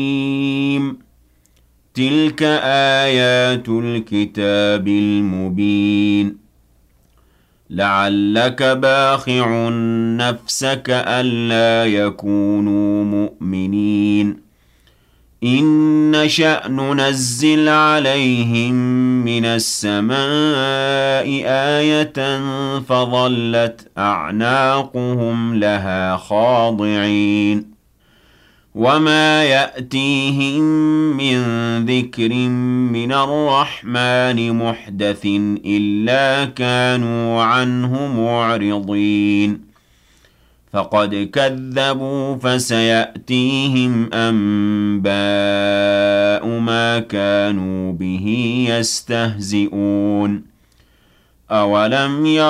تِلْكَ آيَاتُ الْكِتَابِ الْمُبِينِ لَعَلَّكَ بَاخِعٌ نَّفْسَكَ أَلَّا يَكُونُوا مُؤْمِنِينَ إِن نَّشَأْ نُنَزِّلْ عَلَيْهِم مِّنَ السَّمَاءِ آيَةً فَظَلَّتْ أَعْنَاقُهُمْ لَهَا خَاضِعِينَ وَمَا يَأْتِيهِم مِّن ذِكْرٍ مِّنَ الرَّحْمَٰنِ مُحْدَثٍ إِلَّا كَانُوا عَنْهُ مُعْرِضِينَ فَقَدْ كَذَّبُوا فَسَيَأْتِيهِمْ أَنبَاءُ مَا كَانُوا بِهِ يَسْتَهْزِئُونَ أَوَلَمْ